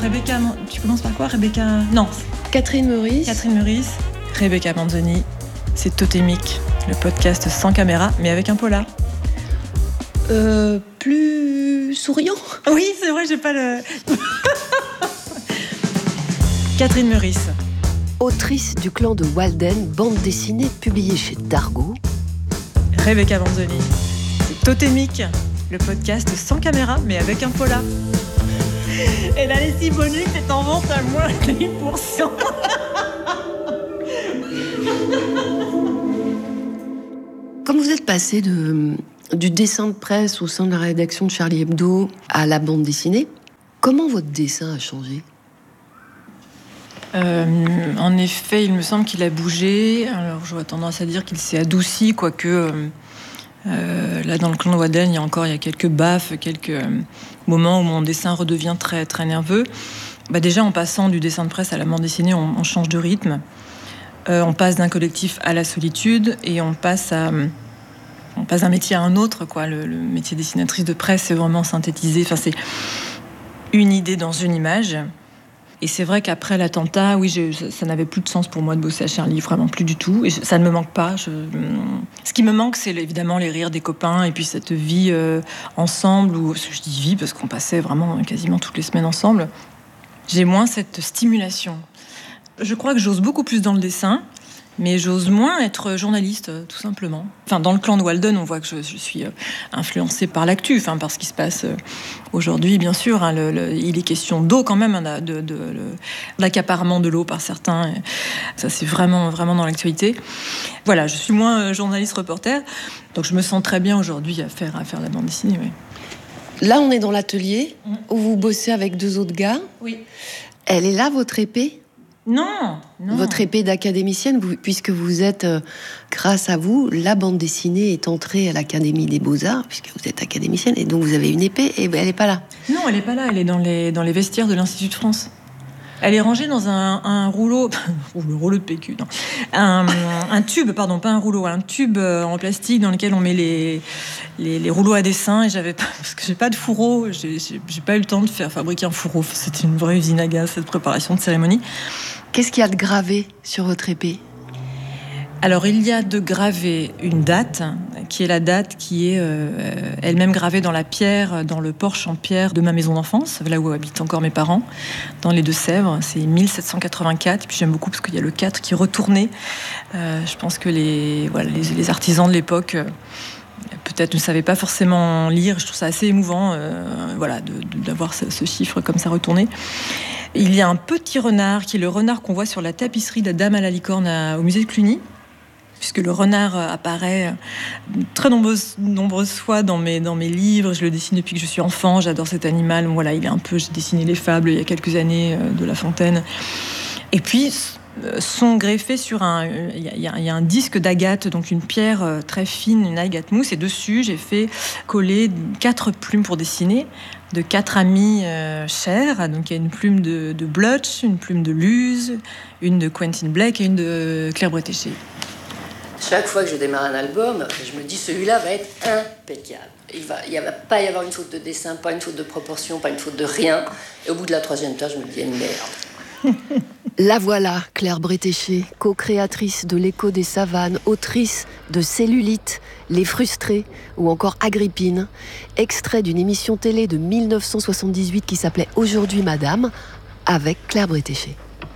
Rebecca... Tu commences par quoi, Rebecca? Non. Catherine Meurice. Catherine Meurice. Rebecca Manzoni. C'est Totémique, le podcast sans caméra, mais avec un polar. Plus souriant. Oui, c'est vrai, j'ai pas le... Catherine Meurice. Autrice du clan de Walden, bande dessinée publiée chez Dargaud. Rebecca Manzoni. C'est Totémique, le podcast sans caméra, mais avec un polar. Et la lessive bonus est en vente à moins 10%. Comme vous êtes passé du dessin de presse au sein de la rédaction de Charlie Hebdo à la bande dessinée, comment votre dessin a changé ? En effet, il me semble qu'il a bougé. Alors, j'aurais tendance à dire qu'il s'est adouci, quoique là, dans le clan de Walden, il y a quelques baffes, quelques moments où mon dessin redevient très, très nerveux. Déjà, en passant du dessin de presse à la bande dessinée, on change de rythme. On passe d'un collectif à la solitude et on passe d'un métier à un autre, quoi. Le métier dessinatrice de presse, c'est vraiment synthétisé. Enfin, c'est une idée dans une image. Et c'est vrai qu'après l'attentat, oui, ça n'avait plus de sens pour moi de bosser à Charlie, vraiment plus du tout. Et ça ne me manque pas. Ce qui me manque, c'est évidemment les rires des copains et puis cette vie ensemble, ou je dis vie parce qu'on passait vraiment quasiment toutes les semaines ensemble. J'ai moins cette stimulation. Je crois que j'ose beaucoup plus dans le dessin, mais j'ose moins être journaliste, tout simplement. Enfin, dans le clan de Walden, on voit que je suis influencée par l'actu, par ce qui se passe aujourd'hui, bien sûr. Il est question d'eau quand même, de l'accaparement de l'eau par certains. Ça, c'est vraiment, vraiment dans l'actualité. Voilà, je suis moins journaliste-reporter, donc je me sens très bien aujourd'hui à faire la bande dessinée. Oui. Là, on est dans l'atelier où vous bossez avec 2 autres gars. Oui. Elle est là, votre épée ? Non. Votre épée d'académicienne, puisque vous êtes, grâce à vous, la bande dessinée est entrée à l'Académie des Beaux-Arts, puisque vous êtes académicienne, et donc vous avez une épée, et elle n'est pas là. Non, elle n'est pas là, elle est dans les vestiaires de l'Institut de France. Elle est rangée dans un rouleau... le rouleau de PQ, non. Un tube, pardon, pas un rouleau, un tube en plastique dans lequel on met les rouleaux à dessin. Et parce que j'ai pas de fourreau, j'ai pas eu le temps de faire fabriquer un fourreau. C'était une vraie usine à gaz, cette préparation de cérémonie. Qu'est-ce qu'il y a de gravé sur votre épée ? Alors, il y a de gravé une date, qui est la date qui est elle-même gravée dans la pierre, dans le porche en pierre de ma maison d'enfance, là où habitent encore mes parents, dans les Deux-Sèvres. C'est 1784, et puis j'aime beaucoup parce qu'il y a le 4 qui est retourné. Je pense que les artisans de l'époque... peut-être ne savaient pas forcément lire. Je trouve ça assez émouvant d'avoir ce chiffre comme ça retourné. Il y a un petit renard qui est le renard qu'on voit sur la tapisserie de la Dame à la licorne au musée de Cluny, puisque le renard apparaît très nombreuses fois dans mes livres. Je le dessine depuis que je suis enfant, j'adore cet animal. Voilà, j'ai dessiné les fables il y a quelques années de La Fontaine. Et puis sont greffés sur il y a un disque d'agate, donc une pierre très fine, une agate mousse, et dessus j'ai fait coller 4 plumes pour dessiner de 4 amis chers. Donc il y a une plume de Blutch, une plume de Luz, une de Quentin Blake et une de Claire Bretéché. Chaque fois que je démarre un album, je me dis celui-là va être impeccable. Il va pas y avoir une faute de dessin, pas une faute de proportion, pas une faute de rien. Et au bout de la 3e page, je me dis merde. La voilà, Claire Bretéché, co-créatrice de L'écho des savanes, autrice de Cellulite, Les frustrés ou encore Agrippine, extrait d'une émission télé de 1978 qui s'appelait Aujourd'hui Madame, avec Claire Bretéché.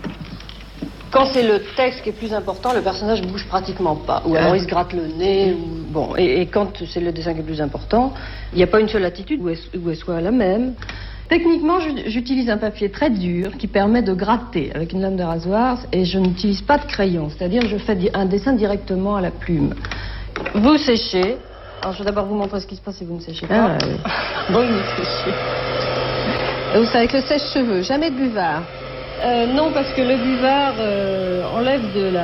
Quand c'est le texte qui est plus important, le personnage ne bouge pratiquement pas. Ou alors il se gratte le nez. Et quand c'est le dessin qui est plus important, il n'y a pas une seule attitude où elle soit la même. Techniquement, j'utilise un papier très dur qui permet de gratter avec une lame de rasoir et je n'utilise pas de crayon. C'est-à-dire que je fais un dessin directement à la plume. Vous séchez. Alors je vais d'abord vous montrer ce qui se passe si vous ne séchez pas. Oui. Bon, vous séchez. Et vous savez, avec le sèche-cheveux, jamais de buvard. Non, parce que le buvard enlève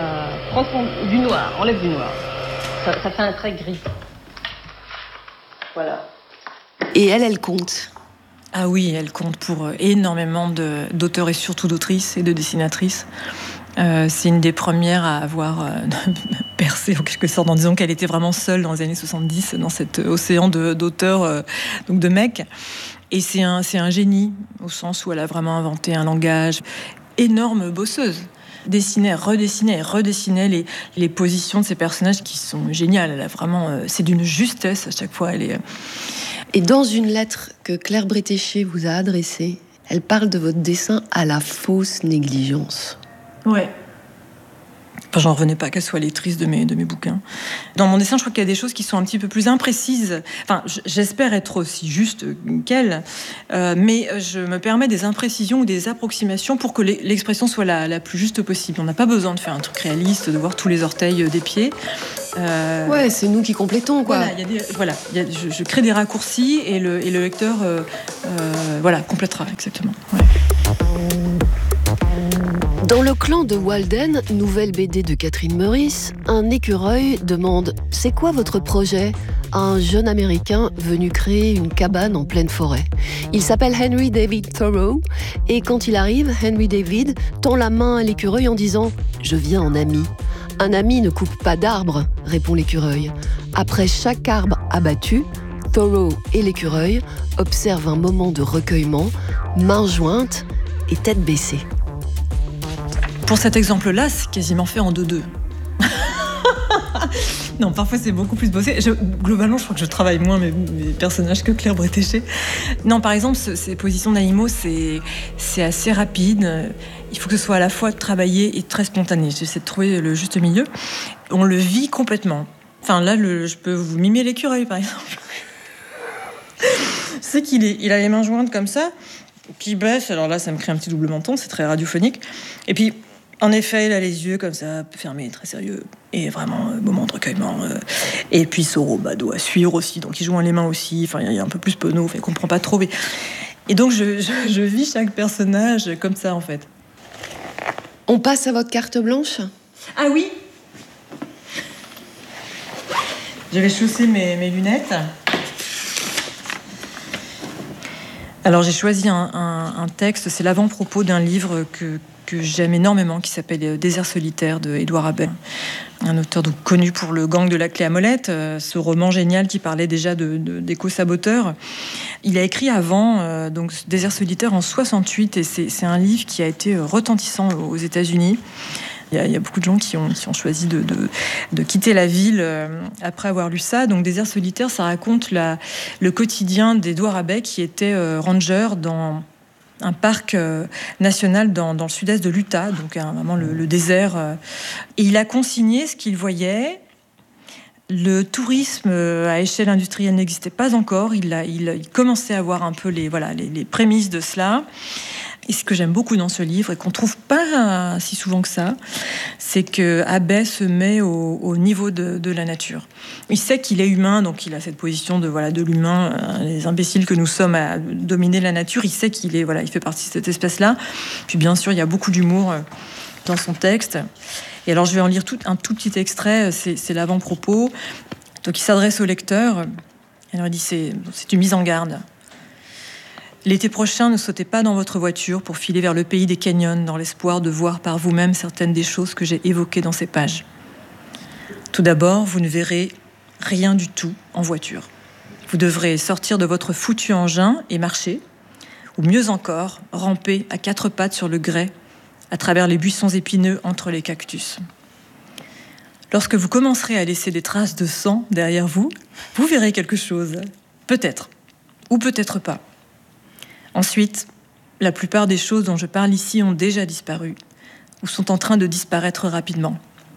du noir. Ça fait un trait gris. Voilà. Et elle compte. Ah oui, elle compte pour énormément d'auteurs et surtout d'autrices et de dessinatrices. C'est une des premières à avoir percé en quelque sorte en disant qu'elle était vraiment seule dans les années 70 dans cet océan d'auteurs, donc de mecs. Et c'est un génie, au sens où elle a vraiment inventé un langage. Énorme bosseuse. Dessinait, redessinait les positions de ces personnages qui sont géniales. Elle a vraiment, c'est d'une justesse à chaque fois. Et dans une lettre que Claire Bretéché vous a adressée, elle parle de votre dessin à la fausse négligence. Ouais. Enfin, j'en revenais pas qu'elle soit lectrice de mes bouquins. Dans mon dessin, je crois qu'il y a des choses qui sont un petit peu plus imprécises. Enfin, j'espère être aussi juste qu'elle, mais je me permets des imprécisions ou des approximations pour que l'expression soit la plus juste possible. On n'a pas besoin de faire un truc réaliste, de voir tous les orteils des pieds. Ouais, c'est nous qui complétons, quoi. Je crée des raccourcis et le lecteur complétera, exactement. Ouais. Dans Le Clan de Walden, nouvelle BD de Catherine Meurice, un écureuil demande « C'est quoi votre projet ?» à un jeune Américain venu créer une cabane en pleine forêt. Il s'appelle Henry David Thoreau et quand il arrive, Henry David tend la main à l'écureuil en disant « Je viens en ami ». « Un ami ne coupe pas d'arbre », répond l'écureuil. Après chaque arbre abattu, Thoreau et l'écureuil observent un moment de recueillement, mains jointes et tête baissée. Pour cet exemple-là, c'est quasiment fait en 2-2. Non, parfois c'est beaucoup plus bossé. Globalement, je crois que je travaille moins mes personnages que Claire Bretéché. Non, par exemple, ces positions d'animaux, c'est assez rapide. Il faut que ce soit à la fois travaillé et très spontané. J'essaie de trouver le juste milieu. On le vit complètement. Enfin, là, je peux vous mimer l'écureuil, par exemple. Je sais il a les mains jointes comme ça, puis il baisse. Alors là, ça me crée un petit double menton, c'est très radiophonique. Et puis, en effet, il a les yeux comme ça, fermés, très sérieux. Et vraiment, moment de recueillement. Et puis, Thoreau doit suivre aussi. Donc, il joint les mains aussi. Enfin, il y a un peu plus penaud, il comprend pas trop. Mais... Et donc, je vis chaque personnage comme ça, en fait. On passe à votre carte blanche ? Ah oui. J'avais chaussé mes lunettes. Alors, j'ai choisi un texte. C'est l'avant-propos d'un livre que j'aime énormément, qui s'appelle Désert solitaire de Édouard Habet, un auteur donc connu pour Le gang de la clé à molette, ce roman génial qui parlait déjà d'éco-saboteurs. Il a écrit avant donc Désert solitaire en 68 et c'est un livre qui a été retentissant aux États-Unis. Il y a beaucoup de gens qui ont choisi de quitter la ville après avoir lu ça. Donc Désert solitaire, ça raconte le quotidien d'Édouard Habet qui était ranger dans un parc national dans le sud-est de l'Utah, donc vraiment le désert. Et il a consigné ce qu'il voyait. Le tourisme à échelle industrielle n'existait pas encore. Il commençait à avoir un peu les prémices de cela. Et ce que j'aime beaucoup dans ce livre, et qu'on trouve pas si souvent que ça, c'est que Habet se met au niveau de la nature. Il sait qu'il est humain, donc il a cette position de l'humain, les imbéciles que nous sommes à dominer la nature. Il sait qu'il fait partie de cette espèce-là. Puis bien sûr, il y a beaucoup d'humour dans son texte. Et alors, je vais en lire un tout petit extrait. C'est l'avant-propos. Donc, il s'adresse au lecteur. Alors, il dit c'est une mise en garde. L'été prochain, ne sautez pas dans votre voiture pour filer vers le pays des canyons dans l'espoir de voir par vous-même certaines des choses que j'ai évoquées dans ces pages. Tout d'abord, vous ne verrez rien du tout en voiture. Vous devrez sortir de votre foutu engin et marcher, ou mieux encore, ramper à 4 pattes sur le grès à travers les buissons épineux entre les cactus. Lorsque vous commencerez à laisser des traces de sang derrière vous, vous verrez quelque chose. Peut-être, ou peut-être pas. Ensuite, la plupart des choses dont je parle ici ont déjà disparu ou sont en train de disparaître rapidement.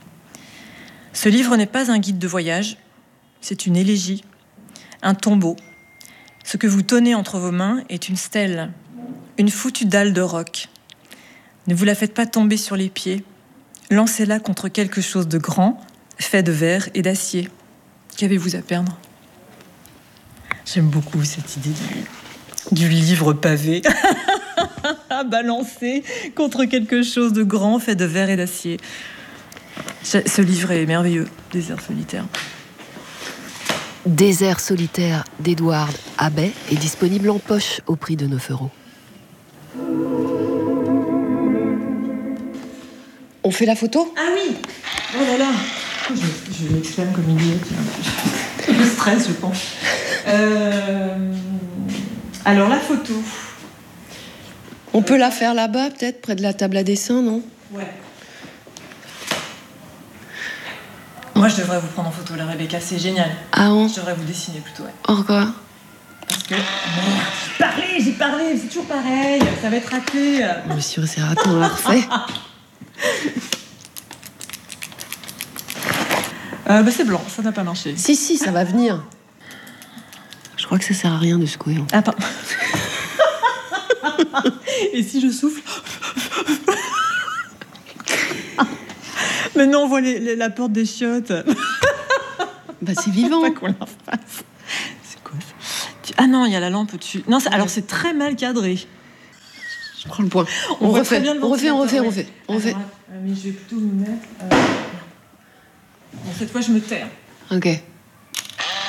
Ce livre n'est pas un guide de voyage, c'est une élégie, un tombeau. Ce que vous tenez entre vos mains est une stèle, une foutue dalle de roc. Ne vous la faites pas tomber sur les pieds. Lancez-la contre quelque chose de grand, fait de verre et d'acier. Qu'avez-vous à perdre ? J'aime beaucoup cette idée du livre pavé à balancer contre quelque chose de grand fait de verre et d'acier. Ce livre est merveilleux, Désert solitaire. Désert solitaire d'Édouard Habet est disponible en poche au prix de 9 €. On fait la photo ? Ah oui. Oh là là. Je m'exclame comme idiote. Le stress, je pense. Alors, la photo. On peut la faire là-bas, peut-être, près de la table à dessin, non? Ouais. Moi, je devrais vous prendre en photo, la Rebecca, c'est génial. Ah bon? Je devrais vous dessiner plutôt, ouais. Pourquoi? Parce que... Merde, j'ai parlé, c'est toujours pareil, ça va être raté. Monsieur, c'est raté, on l'a refait. C'est blanc, ça n'a pas marché. Si, ça va venir. Je crois que ça sert à rien de secouer. Ah, pardon. Et si je souffle? Mais non, on voit la porte des chiottes. Bah, c'est vivant. Pas qu'on la fasse. C'est quoi ça? Ah non, il y a la lampe au-dessus. Non, alors c'est très mal cadré. Je prends le point. On refait. Très bien le on refait. Mais je vais plutôt me mettre... Bon, cette fois, je me tais. Ok.